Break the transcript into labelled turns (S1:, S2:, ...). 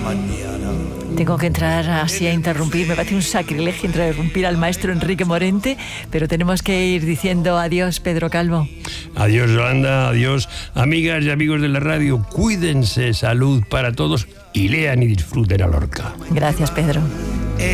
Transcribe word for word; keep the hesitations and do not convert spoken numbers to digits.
S1: Tengo que entrar así a interrumpir, me parece un sacrilegio interrumpir al maestro Enrique Morente, pero tenemos que ir diciendo adiós, Pedro Calvo.
S2: Adiós, Yolanda, adiós, amigas y amigos de la radio, cuídense, salud para todos y lean y disfruten a Lorca.
S1: Gracias, Pedro.